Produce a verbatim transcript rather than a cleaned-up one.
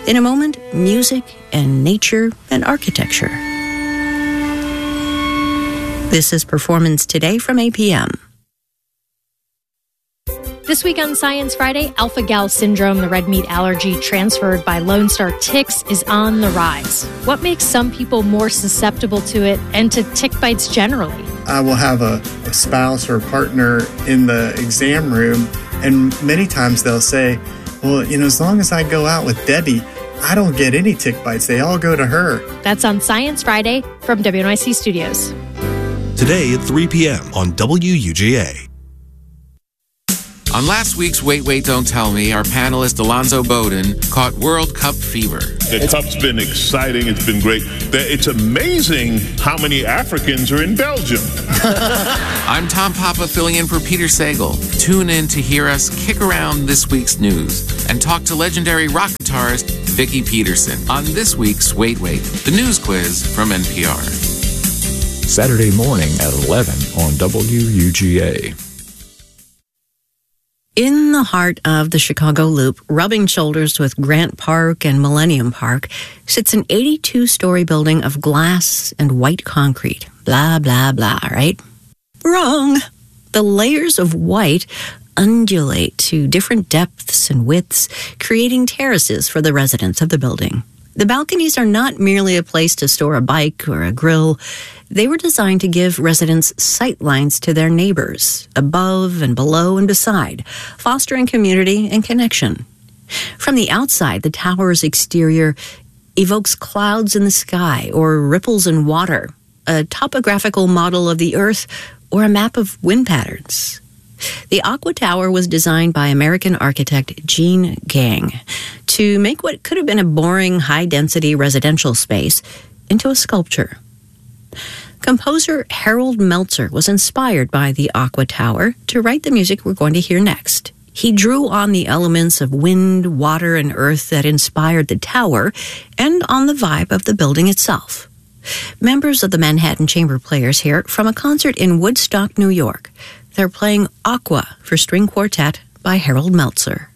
In a moment, music and nature and architecture. This is Performance Today from A P M. This week on Science Friday, alpha-gal syndrome, the red meat allergy transferred by Lone Star ticks, is on the rise. What makes some people more susceptible to it and to tick bites generally? I will have a, a spouse or a partner in the exam room, and many times they'll say, well, you know, as long as I go out with Debbie, I don't get any tick bites. They all go to her. That's on Science Friday from W N Y C Studios. Today at three p.m. on W U G A. On last week's Wait, Wait, Don't Tell Me, our panelist Alonzo Bowden caught World Cup fever. The Cup's been exciting. It's been great. It's amazing how many Africans are in Belgium. I'm Tom Papa filling in for Peter Sagal. Tune in to hear us kick around this week's news and talk to legendary rock guitarist Vicki Peterson on this week's Wait, Wait, the news quiz from N P R. Saturday morning at eleven on W U G A. In the heart of the Chicago Loop, rubbing shoulders with Grant Park and Millennium Park, sits an eighty-two-story building of glass and white concrete. Blah, blah, blah, right? Wrong. The layers of white undulate to different depths and widths, creating terraces for the residents of the building. The balconies are not merely a place to store a bike or a grill. They were designed to give residents sight lines to their neighbors, above and below and beside, fostering community and connection. From the outside, the tower's exterior evokes clouds in the sky or ripples in water, a topographical model of the earth, or a map of wind patterns. The Aqua Tower was designed by American architect Gene Gang to make what could have been a boring, high-density residential space into a sculpture. Composer Harold Meltzer was inspired by the Aqua Tower to write the music we're going to hear next. He drew on the elements of wind, water, and earth that inspired the tower and on the vibe of the building itself. Members of the Manhattan Chamber Players here from a concert in Woodstock, New York. They're playing Aqua for String Quartet by Harold Meltzer.